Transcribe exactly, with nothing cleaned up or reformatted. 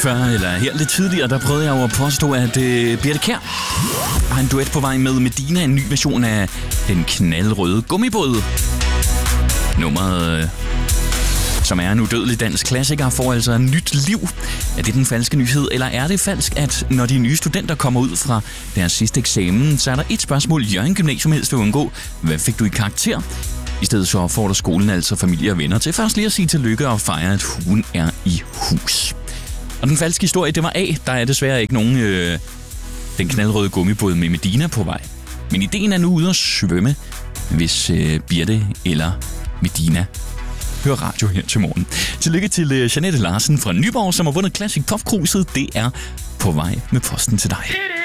før, eller her lidt tidligere, der prøvede jeg jo at påstå, at øh, Birthe Kjær har en duet på vej med Medina, en ny version af Den knaldrøde gummibåd. Nummeret, øh, som er en udødelig dansk klassiker, får altså et nyt liv. Er det den falske nyhed, eller er det falsk, at når de nye studenter kommer ud fra deres sidste eksamen, så er der et spørgsmål, Hjørring Gymnasium helst vil undgå. Hvad fik du i karakter? I stedet så opfordrer skolen altså familie og venner til først lige at sige tillykke og fejre, at hugen er i hus. Og den falske historie, det var A. Der er desværre ikke nogen øh, Den knaldrøde gummibåd med Medina på vej. Men ideen er nu ude at svømme, hvis øh, Birthe eller Medina hører radio her til morgen. Tillykke til øh, Jeanette Larsen fra Nyborg, som har vundet Classic Pop Cruiset. Det er på vej med posten til dig.